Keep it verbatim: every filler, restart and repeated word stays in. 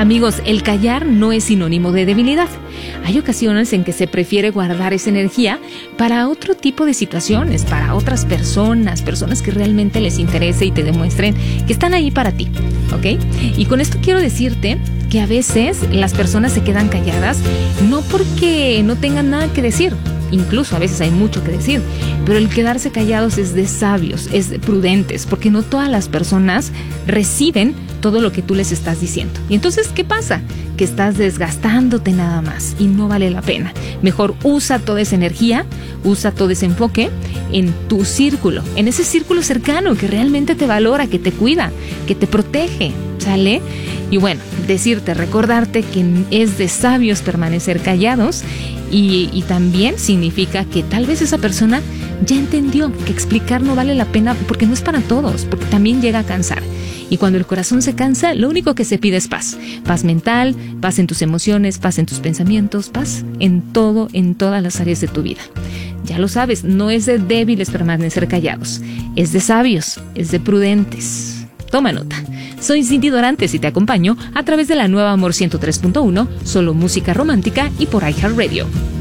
Amigos, el callar no es sinónimo de debilidad. Hay ocasiones en que se prefiere guardar esa energía para otro tipo de situaciones, para otras personas, personas que realmente les interese y te demuestren que están ahí para ti, ¿ok? Y con esto quiero decirte que a veces las personas se quedan calladas no porque no tengan nada que decir. Incluso a veces hay mucho que decir, pero el quedarse callados es de sabios, es de prudentes, porque no todas las personas reciben todo lo que tú les estás diciendo. Y entonces, ¿qué pasa? Que estás desgastándote nada más y no vale la pena. Mejor usa toda esa energía, usa todo ese enfoque en tu círculo, en ese círculo cercano que realmente te valora, que te cuida, que te protege, ¿sale? Y bueno, decirte, recordarte que es de sabios permanecer callados y, y también significa que tal vez esa persona ya entendió que explicar no vale la pena porque no es para todos, porque también llega a cansar. Y cuando el corazón se cansa, lo único que se pide es paz. Paz mental, paz en tus emociones, paz en tus pensamientos, paz en todo, en todas las áreas de tu vida. Ya lo sabes, no es de débiles permanecer callados, es de sabios, es de prudentes. Toma nota. Soy Cindy Dorantes y te acompaño a través de la nueva Amor ciento tres punto uno, solo música romántica y por iHeartRadio.